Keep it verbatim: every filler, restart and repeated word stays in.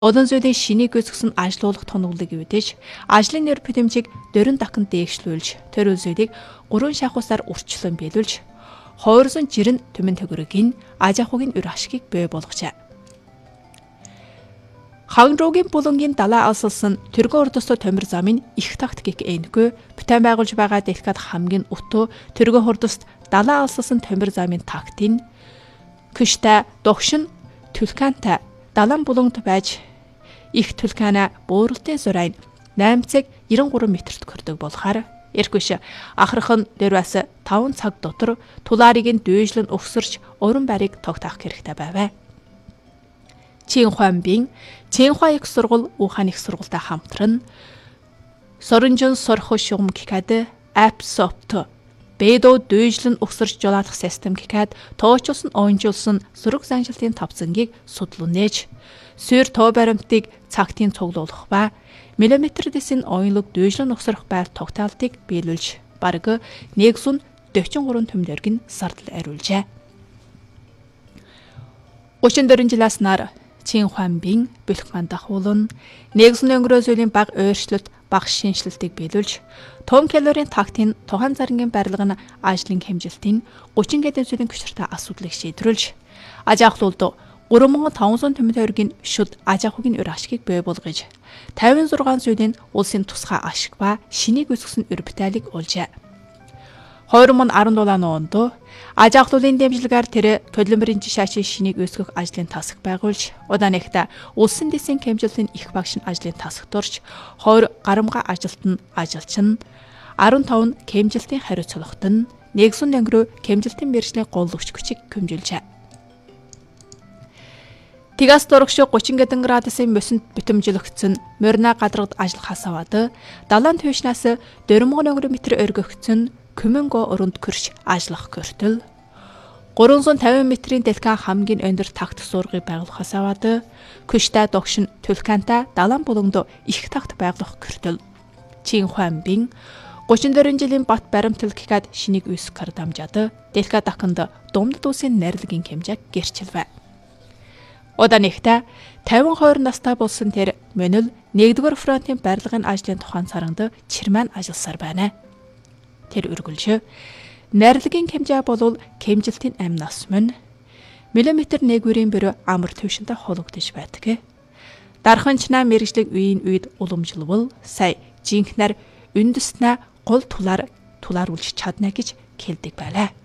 Олон зүйлийн шинийг үүсгэсэн ажилуулах тунгалаг үүдэж, ажлын нэр бүтэмжийг дөрөн дахин дээшлүүлж, тэр зүйлийг гурван шахуусаар урьдчилан биелүүлж, хойрсон жирэн түмэн төгрөгийн аж ахуйн үр ашгийг бий болгожээ. Хангруугийн булангийн далаа алсалсан тэргүүн урдастой томир замын их тагт гих энэгүй бүтээн байгуулж байгаа дэлхийд хамгийн өтөө тэргүүн хурдаст далаа алсалсан томир замын тактын кыштай догшин түлхантай далан булангт байж их түлхана бууралтын зурайн найман цаг девяносто три метрт хүрдэг болохоор эргвш ахрах нь дөрвөөс таван цаг дотор тулаарыг нь дүйжлэн өгсөрч уран барийг тогтоох хэрэгтэй байваа. Чинхуанбин Чинхуа их сургууль Ухаан их сургуультай хамтран Соринжон сорхо шугам гэхэд апсопт бэдо дүйжлэн өгсөрч жолоодох систем гэхэд тоочулсан онжуулсан сураг заншилтын тавцангийг судлан нээж сүйр тоо баримтыг цагтын цуглуулах ба миллиметр дэсийн оюунлог дүйжлэн өгсөрөх байр тогтоолтыг биелүүлж бараг нэгэн дэвчин гурван төмлөрг нь сардал ариулжээ. гучин дөрвөн жилээс нар Чинхуанбин бэлхман дахуулан нэгэн өнгөрөө зүйлийн баг өөрчлөлт баг шинжилтийг биелүүлж том калорийн тактын тухайн зарангийн барилга нь ажлын хэмжилтийн гучин гэдэг зүйлийн хүчтэй асуудлыг шийдвэрлэж аж ахуйлд гурван мянган таван зуун төмөн тойргийн шүд аж ахуйн үр ашгийг бий болгож тавин зургаан зүйлийн улсын тусгай ашиг ба шинийг үүсгэсэн үр бүтээлийг олжээ. хоёр мың арван дулаан онд аж ахуйлын дэмжлэгээр тэр полимерийн жишаачийн шинийг үүсгэх ажлын тасаг байгуулж удаанихта улсын дэсийн хэмжилтийн их багш нь ажлын тасагт орж хоёр гарамга ажилт нь ажилчин арван таван хэмжилтийн хариуцлагт нь нэгэн өнгөрөө хэмжилтийн мэргэжлийн голлогч хүчийг хэмжилжээ. Тигас дурагш гучин градусын мөсөнд битэмжлэгдсэн морина гадрагд ажиллахаас аваад далайн төвшнээс дөрвөн мянган метр өргөгдсөн Күмэнго өрөнд көрш ажиллах көртөл гурван зуун тавин метрийн дэлхэн хамгийн өндөр такт суургыг байгуулахаас аваад кыштай догшин түлхантай далан булангд их такт байгуулах көртөл Чинхуанбин гучин дөрвөн жилийн бат баримтал гэхэд шинийг үүсгэх дамжаад дэлхийд дахинд думд дүүсийн найрлагын хэмжээг гэрчилвэ. Удаанихта тавин хоёр настай болсон тэр мөнөл нэгдүгээр фронтын барилгын ажлын тухайн саранд чирман ажилласаар байна. Тэр үргэлж найрлагын хэмжээ бол хэмжилтийн амь нас мөн миллиметр нэгвэрийн бөрө амар төвшөнтэй хологдож байдаг. Дарханчнаа мэрэгжлэг үеийн үед уламжлал сая жинхнэр үндэснэ гол тулаар тулааруулж чадна гэж хэлдэг байлаа.